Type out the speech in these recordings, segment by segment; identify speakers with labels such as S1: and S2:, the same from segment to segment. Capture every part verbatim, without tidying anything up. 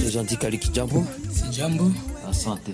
S1: Gentil Kaliki, jambo.
S2: Jambo.
S1: Asante.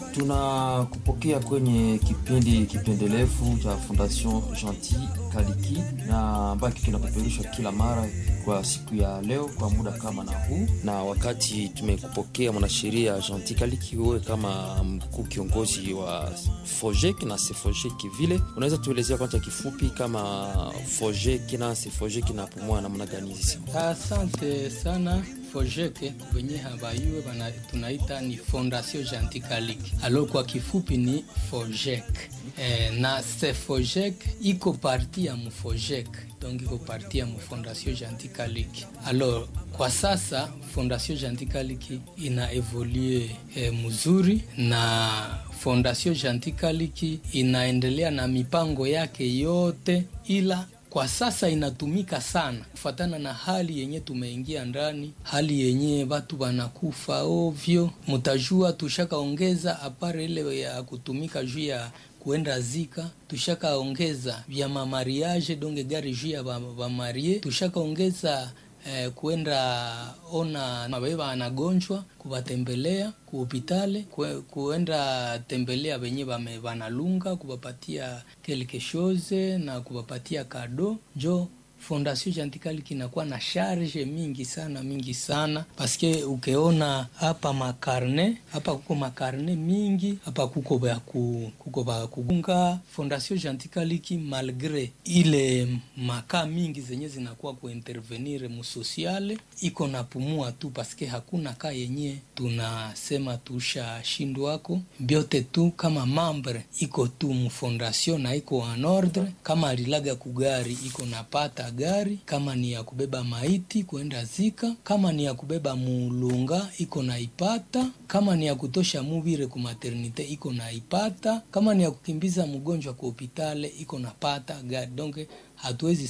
S1: Tunakupokea kwenye kipindi kipendelevu cha Fondation Gentil Kaliki na ambacho kinapeperushwa kila mara kwa siku ya leo kwa muda kama na huu. Na wakati tumekupokea mwanasheria Gentil Kaliki, wewe kama mkuu kiongozi wa Fojek na Sefojek vile, unaweza tuelezea kwanza kifupi kama Fojek na Sefojek na pumua namna gani hizi?
S2: Asante sana. Fojek wenye habayue bana tunaita ni Fondation Gentil Kaliki. Alo kwa kifupi ni Fojek. Eh, na Sefojek iko parti ya Mfojek. Donc iko parti ya Fondation Gentil Kaliki. Alors kwa sasa Fondation Gentil Kaliki ina evolue eh, mzuri, na Fondation Gentil Kaliki inaendelea na mipango yake yote, ila kwa sasa inatumika sana kufatana na hali yenye tumeingia ndani, hali yenye watu wanakufa ovyo. Mtajua tushakaongeza apare ile ya kutumika juu ya kuenda zika, tushakaongeza vya mamariage donge gari juu ya ba marie, tushakaongeza eh, kuenda ona mabeba anagonjwa kubatembelea ku hospitali, kuenda tembelea wenye banalunga kubapatia quelque chose na kubapatia kado. Jo Fondation Gentil Kaliki inakuwa na charge mingi sana mingi sana, paske ukeona hapa makarne hapa kuko makarne mingi hapa kuko ba ku kuko ba kugunga. Fondation Gentil Kaliki malgré ile maka mingi zenye zinakuwa kuintervenir mu sociale, iko na pumua tu, paske hakuna ka yenye tunasema tusha shindwako biote tu. Kama membre iko tu mu fondation na iko en ordre, kama alilaga kugari iko napata gari, kama ni ya kubeba maiti kuenda zika, kama ni ya kubeba mulunga iko na ipata, kama ni ya kutosha mubire ku maternite iko na ipata, kama ni ya kukimbiza mgonjwa ku hospitali iko napata gari. Donc hatuwezi